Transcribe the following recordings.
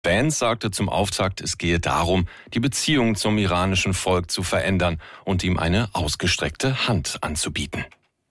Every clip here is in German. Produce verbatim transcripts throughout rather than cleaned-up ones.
Vance sagte zum Auftakt, es gehe darum, die Beziehung zum iranischen Volk zu verändern und ihm eine ausgestreckte Hand anzubieten.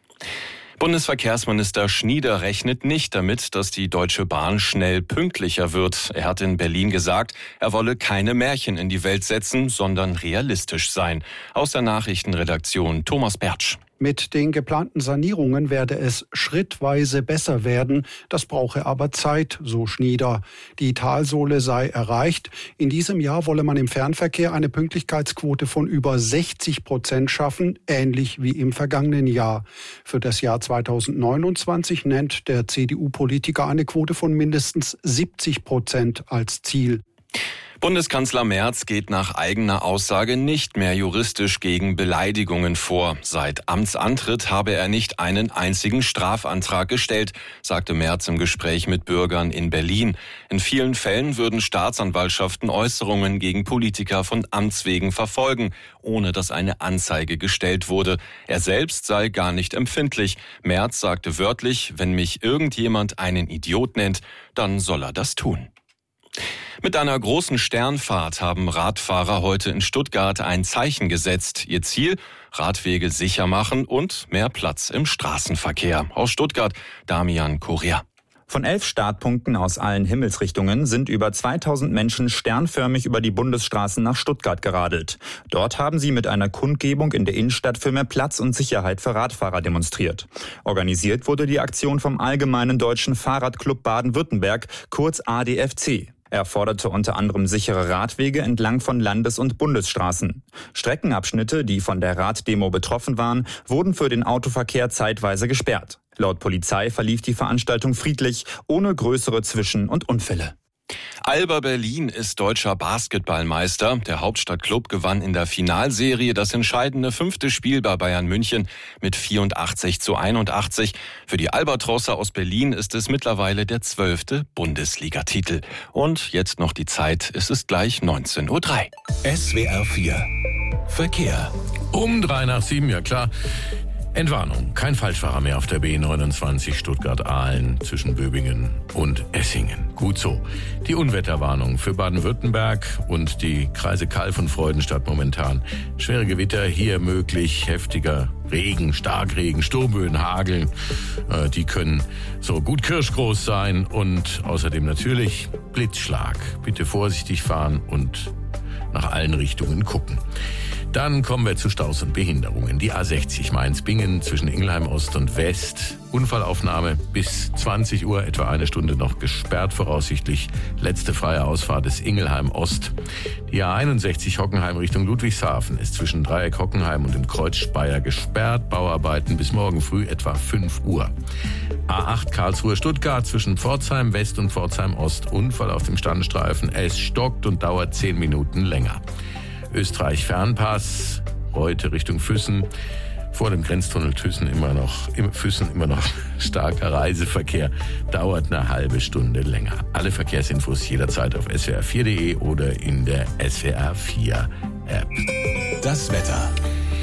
Bundesverkehrsminister Schnieder rechnet nicht damit, dass die Deutsche Bahn schnell pünktlicher wird. Er hat in Berlin gesagt, er wolle keine Märchen in die Welt setzen, sondern realistisch sein. Aus der Nachrichtenredaktion Thomas Bertsch. Mit den geplanten Sanierungen werde es schrittweise besser werden. Das brauche aber Zeit, so Schnieder. Die Talsohle sei erreicht. In diesem Jahr wolle man im Fernverkehr eine Pünktlichkeitsquote von über sechzig Prozent schaffen, ähnlich wie im vergangenen Jahr. Für das Jahr zweitausendneunundzwanzig nennt der C D U-Politiker eine Quote von mindestens siebzig Prozent als Ziel. Bundeskanzler Merz geht nach eigener Aussage nicht mehr juristisch gegen Beleidigungen vor. Seit Amtsantritt habe er nicht einen einzigen Strafantrag gestellt, sagte Merz im Gespräch mit Bürgern in Berlin. In vielen Fällen würden Staatsanwaltschaften Äußerungen gegen Politiker von Amts wegen verfolgen, ohne dass eine Anzeige gestellt wurde. Er selbst sei gar nicht empfindlich. Merz sagte wörtlich, wenn mich irgendjemand einen Idiot nennt, dann soll er das tun. Mit einer großen Sternfahrt haben Radfahrer heute in Stuttgart ein Zeichen gesetzt. Ihr Ziel: Radwege sicher machen und mehr Platz im Straßenverkehr. Aus Stuttgart, Damian Correa. Von elf Startpunkten aus allen Himmelsrichtungen sind über zweitausend Menschen sternförmig über die Bundesstraßen nach Stuttgart geradelt. Dort haben sie mit einer Kundgebung in der Innenstadt für mehr Platz und Sicherheit für Radfahrer demonstriert. Organisiert wurde die Aktion vom Allgemeinen Deutschen Fahrradclub Baden-Württemberg, kurz A D F C. Er forderte unter anderem sichere Radwege entlang von Landes- und Bundesstraßen. Streckenabschnitte, die von der Raddemo betroffen waren, wurden für den Autoverkehr zeitweise gesperrt. Laut Polizei verlief die Veranstaltung friedlich, ohne größere Zwischen- und Unfälle. Alba Berlin ist deutscher Basketballmeister. Der Hauptstadtklub gewann in der Finalserie das entscheidende fünfte Spiel bei Bayern München mit vierundachtzig zu einundachtzig. Für die Albatrosser aus Berlin ist es mittlerweile der zwölfte Bundesligatitel. Und jetzt noch die Zeit, es ist gleich neunzehn Uhr drei. S W R vier Verkehr. Um drei nach sieben, ja klar. Entwarnung, kein Falschfahrer mehr auf der B neunundzwanzig Stuttgart-Ahlen zwischen Böbingen und Essingen. Gut so. Die Unwetterwarnung für Baden-Württemberg und die Kreise Kalf und Freudenstadt momentan. Schwere Gewitter hier möglich, heftiger Regen, Starkregen, Sturmböen, Hagel. Äh, die können so gut kirschgroß sein und außerdem natürlich Blitzschlag. Bitte vorsichtig fahren und nach allen Richtungen gucken. Dann kommen wir zu Staus und Behinderungen. Die A sechzig Mainz-Bingen zwischen Ingelheim Ost und West. Unfallaufnahme bis zwanzig Uhr, etwa eine Stunde noch gesperrt voraussichtlich. Letzte freie Ausfahrt ist Ingelheim Ost. Die A einundsechzig Hockenheim Richtung Ludwigshafen ist zwischen Dreieck Hockenheim und dem Kreuz Speyer gesperrt. Bauarbeiten bis morgen früh etwa fünf Uhr. A acht Karlsruhe Stuttgart zwischen Pforzheim West und Pforzheim Ost. Unfall auf dem Standstreifen. Es stockt und dauert zehn Minuten länger. Österreich-Fernpass, heute Richtung Füssen. Vor dem Grenztunnel Füssen immer noch, im Füssen immer noch starker Reiseverkehr. Dauert eine halbe Stunde länger. Alle Verkehrsinfos jederzeit auf S W R vier punkt de oder in der S W R vier App. Das Wetter.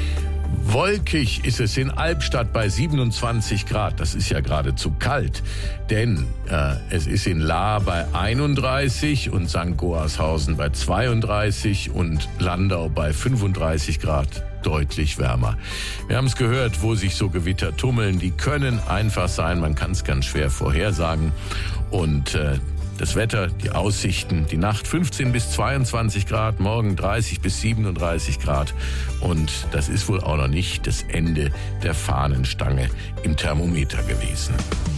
Wolkig ist es in Albstadt bei siebenundzwanzig Grad. Das ist ja geradezu kalt, denn äh, es ist in Lahr bei einunddreißig und Sankt Goarshausen bei zweiunddreißig und Landau bei fünfunddreißig Grad. Deutlich wärmer. Wir haben es gehört, wo sich so Gewitter tummeln. Die können einfach sein, man kann es ganz schwer vorhersagen. Und äh, das Wetter, die Aussichten, die Nacht fünfzehn bis zweiundzwanzig Grad, morgen dreißig bis siebenunddreißig Grad. Und das ist wohl auch noch nicht das Ende der Fahnenstange im Thermometer gewesen.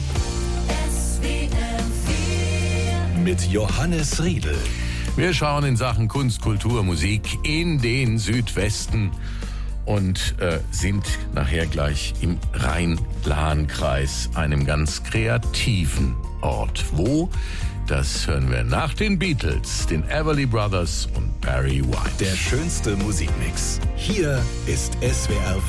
Mit Johannes Riedl. Wir schauen in Sachen Kunst, Kultur, Musik in den Südwesten und äh, sind nachher gleich im Rhein-Lahn-Kreis, einem ganz kreativen Ort. Wo? Das hören wir nach den Beatles, den Everly Brothers und Barry White. Der schönste Musikmix. Hier ist S W R